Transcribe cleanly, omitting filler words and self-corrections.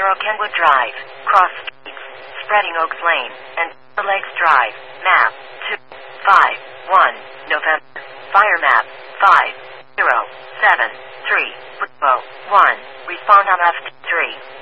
Kenwood Drive, Cross Streets, Spreading Oaks Lane, and Silver Lakes Drive. Map 251, November. Fire map 5073, Bravo 1. Respond on F3.